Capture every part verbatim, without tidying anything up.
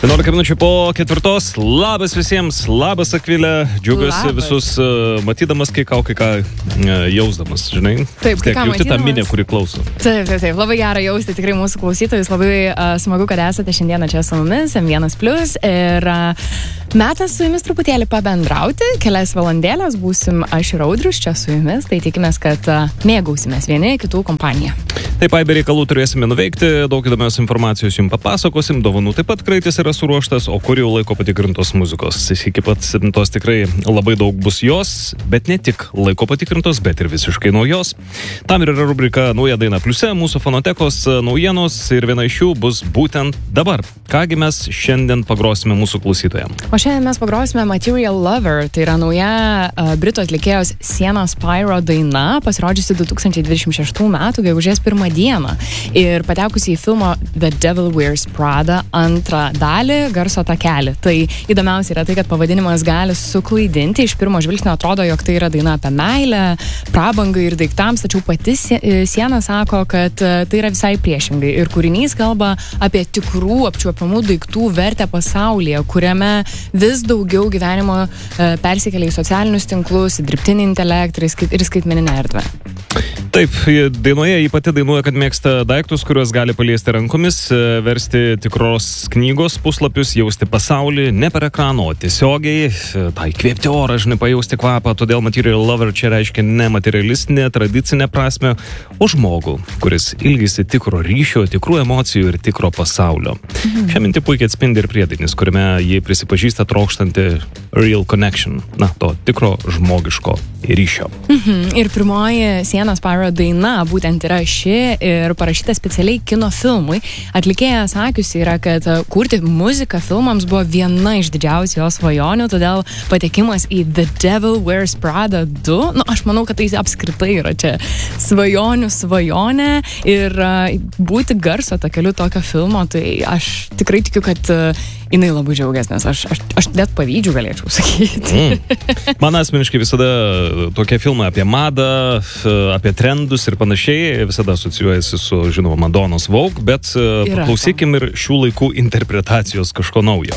vienuolika minučių po ketvirtos. Labas visiems, labas Akvilė. Džiaugiuosi Labas. visus uh, matydamas, kai ką, kai ką uh, jausdamas, žinai. Taip, kai Tiek, ką jauti tą matydamas. minę, kuri klauso. Taip, taip, taip. Labai gera jausti tikrai mūsų klausytojus. Labai uh, smagu, kad esate šiandieną čia su mumis, M vienas plius. Ir uh, metas su jumis truputėlį pabendrauti. Kelias valandėlės būsim aš ir Audrius čia su jumis. Tai tikimės, kad uh, mėgausimės vieni kitų kompaniją. Taip, aibe reikalų turėsime nuveikti, daug įdomios informacijos jums papasakosim, dovanų taip pat kraitis yra suruoštas, o kur jau laiko patikrintos muzikos. Iki pat septintos tikrai labai daug bus jos, bet ne tik laiko patikrintos, bet ir visiškai naujos. Tam ir yra rubrika Nauja daina pliuse, mūsų fonotekos naujienos ir viena iš jų bus būtent dabar. Kągi mes šiandien pagrosime mūsų klausytojams? O šiandien mes pagrosime Material Lover, tai yra nauja uh, britų atlikėjos Sienna Spyro daina, pasirodžiusi du tūkstančiai dvidešimt šeštų metų gegužės pirmą dieną ir patekusi į filmo The Devil Wears Prada antrą dalį garso takelį. Tai įdomiausia yra tai, kad pavadinimas gali suklaidinti. Iš pirmo žvilgsnio atrodo, jog tai yra daina apie meilę, prabangą ir daiktams, tačiau pati Sienna sako, kad tai yra visai priešingai. Ir kūrinys kalba apie tikrų apčiuopiamų daiktų vertę pasaulyje, kuriame vis daugiau gyvenimo persikelia į socialinius tinklus, į dirbtinį intelektą ir skaitmeninę erdvę. Taip, dainuoja, jį pati dainuoja, kad mėgsta daiktus, kuriuos gali paliesti rankomis, versti tikros knygos puslapius, jausti pasaulį, ne per ekraną, o tiesiogiai, tai įkvėpti orą, žinai, pajausti kvapą, todėl Material Lover čia reiškia ne materialistinė, tradicinė prasme, o žmogų, kuris ilgisi tikro ryšio, tikrų emocijų ir tikro pasaulio. Mhm. Šią mintį puikiai atspindi ir priedainis, kuriame jie prisipažįsta trokštanti real connection, na, to tikro žmogiško ryšio. Mhm. Ir pirmoji Sienna Spyro daina būtent yra ši ir parašyta specialiai kino filmui. Atlikėja sakiusi yra, kad kurti muziką filmams buvo viena iš didžiausių jos svajonių, todėl patekimas į The Devil Wears Prada du, nu, aš manau, kad tai apskritai yra čia svajonių svajonė ir uh, būti garso takeliu tokio filmo, tai aš tikrai tikiu, kad uh, jinai labai džiaugiasi, nes aš, aš, aš net pavydžiu galėčiau sakyti. Mm. Man asmeniškai visada tokie filmai apie madą, apie trendus ir panašiai visada asocijuojasi su, žinoma, Madonos Vogue, bet yra paklausykim ir šių laikų interpretacijos kažko naujo.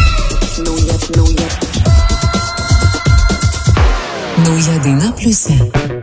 Nauja, nauja. Nauja daina pliuse.